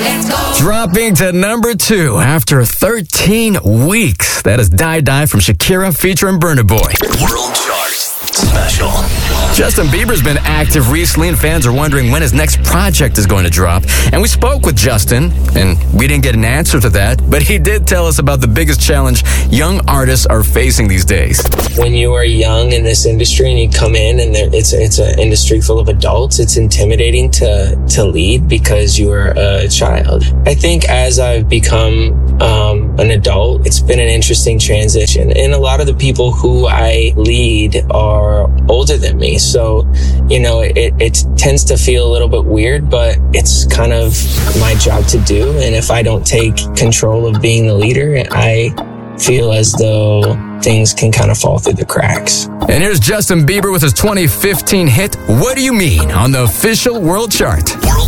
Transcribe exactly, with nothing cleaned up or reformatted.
Let's go. Dropping to number two after thirteen weeks. That is Die Die from Shakira featuring Burna Boy. World Chart Special. Justin Bieber's been active recently, and fans are wondering when his next project is going to drop. And we spoke with Justin, and we didn't get an answer to that, but he did tell us about the biggest challenge young artists are facing these days. When you are young in this industry and you come in and there, it's it's an industry full of adults, it's intimidating to to lead because you are a child. I think as I've become um, an adult, it's been an interesting transition, and a lot of the people who I lead are older than me. So, you know, it, it tends to feel a little bit weird, but it's kind of my job to do. And if I don't take control of being the leader, I feel as though things can kind of fall through the cracks. And here's Justin Bieber with his twenty fifteen hit, What Do You Mean, on the official World Chart. World